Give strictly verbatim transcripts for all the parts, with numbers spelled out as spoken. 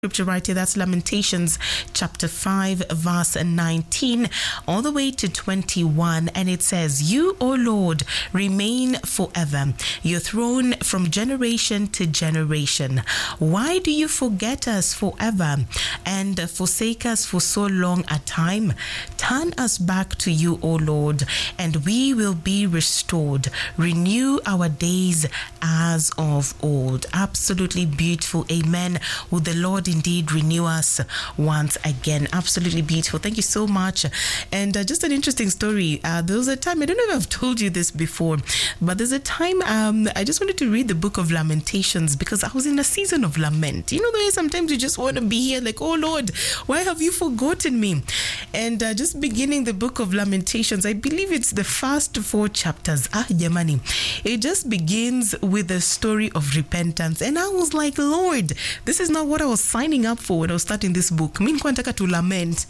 Scripture right here, that's Lamentations chapter five verse nineteen all the way to twenty-one, and it says, "You, O Lord, remain forever, your throne from generation to generation. Why do you forget us forever and forsake us for so long a time? Turn us back to you, O Lord, and we will be restored. Renew our days as of old." Absolutely beautiful. Amen. Will the Lord indeed renew us once again? Absolutely beautiful. Thank you so much. And uh, just an interesting story. Uh, there was a time, I don't know if I've told you this before, but there's a time um, I just wanted to read the book of Lamentations because I was in a season of lament. You know, the way sometimes you just want to be here like, oh Lord, why have you forgotten me? And uh, just beginning the book of Lamentations, I believe it's the first four chapters. Ah, Yamani. It just begins with the story of repentance. And I was like, Lord, this is not what I was signing up for when I was starting this book. Mi nilikuwa nataka to lament.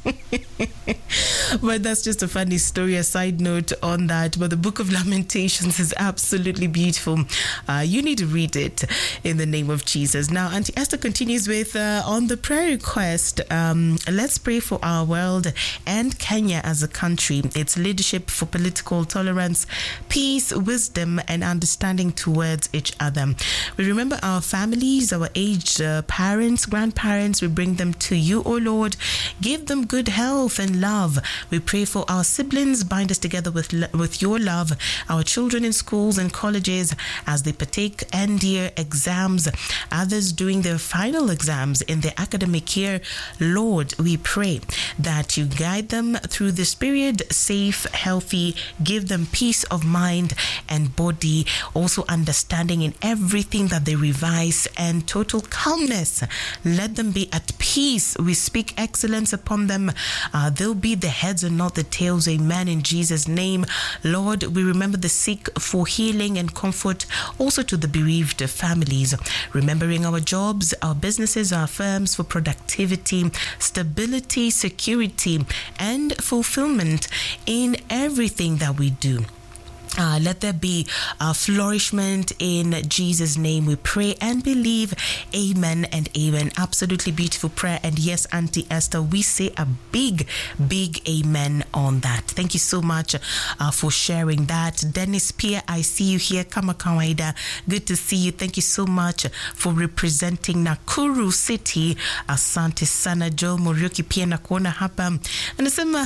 But that's just a funny story, a side note on that. But the book of Lamentations is absolutely beautiful. Uh, you need to read it in the name of Jesus. Now, Auntie Esther continues with, uh, on the prayer request, um, let's pray for our world and Kenya as a country, its leadership for political tolerance, peace, wisdom, and understanding towards each other. We remember our families, our aged uh, parents, grandparents. We bring them to you, O Lord. Give them good health and love. We pray for our siblings. Bind us together with with your love. Our children in schools and colleges as they partake end-year exams. Others doing their final exams in their academic year. Lord, we pray that you guide them through this period, safe, healthy. Give them peace of mind and body. Also understanding in everything that they revise and total calmness. Let them be at peace. We speak excellence upon them. Uh, they'll be the heads and not the tails. Amen. In Jesus' name. Lord, we remember the sick for healing and comfort. Also to the bereaved families. Remembering our jobs, our businesses, our firms for productivity, stability, security, and fulfillment in everything that we do. Uh, let there be uh, flourishment in Jesus' name. We pray and believe. Amen and amen. Absolutely beautiful prayer. And yes, Auntie Esther, we say a big, big amen on that. Thank you so much uh, for sharing that. Dennis Pierre, I see you here. Kama kawaida. Good to see you. Thank you so much for representing Nakuru City. Asante sana. Joe Muriuki pia nakuona hapa. Anasema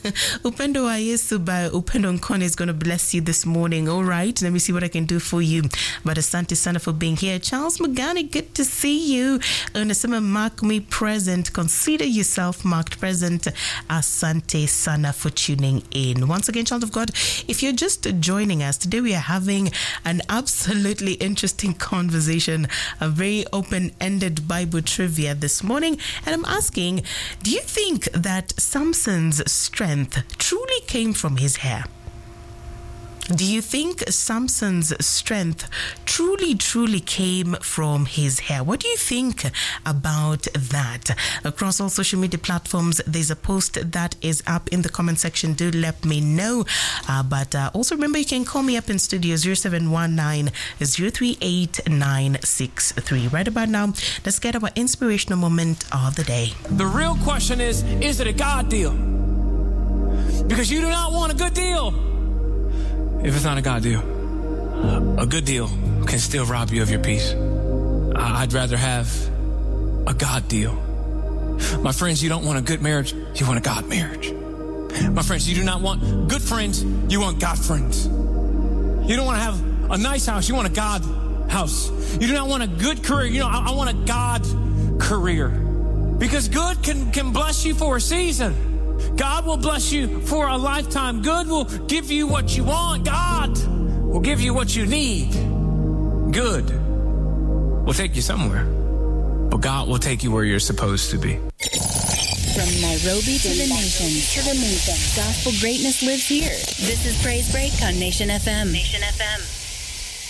upendo wa Yesu by Upendo Nkone is going to bless you this this morning. All right, let me see what I can do for you. But asante sana for being here. Charles Magani, good to see you. Unasema mark me present. Consider yourself marked present. Asante sana for tuning in. Once again, child of God, if you're just joining us, today we are having an absolutely interesting conversation, a very open-ended Bible trivia this morning. And I'm asking, do you think that Samson's strength truly came from his hair? Do you think Samson's strength truly, truly came from his hair? What do you think about that? Across all social media platforms, there's a post that is up in the comment section. Do let me know. Uh, but uh, also remember, you can call me up in studio zero seven one nine, zero three eight, nine six three. Right about now, let's get our inspirational moment of the day. The real question is, is it a God deal? Because you do not want a good deal if it's not a God deal. A good deal can still rob you of your peace. I'd rather have a God deal. My friends, you don't want a good marriage, you want a God marriage. My friends, you do not want good friends, you want God friends. You don't want to have a nice house, you want a God house. You do not want a good career, you know, I, I want a God career. Because good can, can bless you for a season. God will bless you for a lifetime. Good will give you what you want. God will give you what you need. Good will take you somewhere, but God will take you where you're supposed to be. From Nairobi to the nation, to the nation, gospel greatness lives here. This is Praise Break on Nation F M. Nation F M.